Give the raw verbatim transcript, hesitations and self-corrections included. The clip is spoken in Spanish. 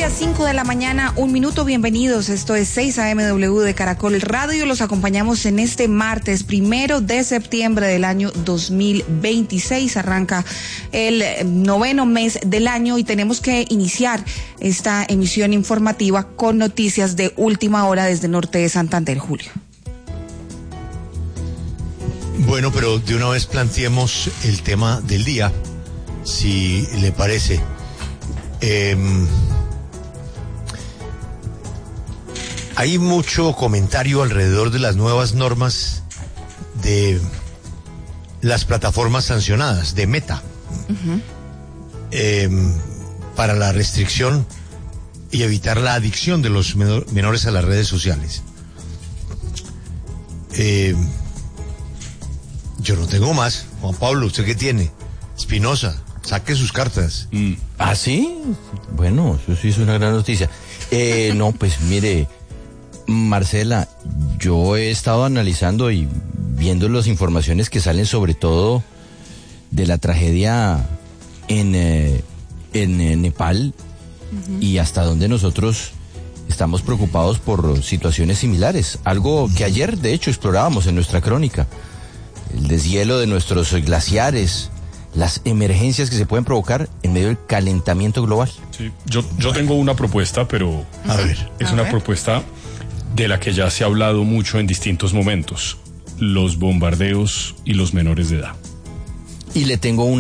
Colombia, cinco de la mañana, un minuto, bienvenidos. Esto es seis A M W de Caracol Radio. Los acompañamos en este martes, primero de septiembre del año dos mil veintiséis. Arranca el noveno mes del año y tenemos que iniciar esta emisión informativa con noticias de última hora desde el norte de Santander, Julio. Bueno, pero de una vez planteemos el tema del día, si le parece. Eh, hay mucho comentario alrededor de las nuevas normas de las plataformas sancionadas, de Meta, uh-huh. eh, para la restricción y evitar la adicción de los menor, menores a las redes sociales. Eh, yo no tengo más. Juan Pablo, ¿usted qué tiene? Espinosa, saque sus cartas. Mm. ¿Ah, sí? Bueno, eso sí es una gran noticia. Eh, no, pues mire, Marcela, yo he estado analizando y viendo las informaciones que salen sobre todo de la tragedia en, eh, en, en Nepal, uh-huh. y hasta donde nosotros estamos preocupados por situaciones similares. Algo que ayer, de hecho, explorábamos en nuestra crónica. El deshielo de nuestros glaciares, las emergencias que se pueden provocar en medio del calentamiento global. Sí, yo, yo tengo una propuesta, pero a ver, es a una ver. propuesta de la que ya se ha hablado mucho en distintos momentos: los bombardeos y los menores de edad. Y le tengo una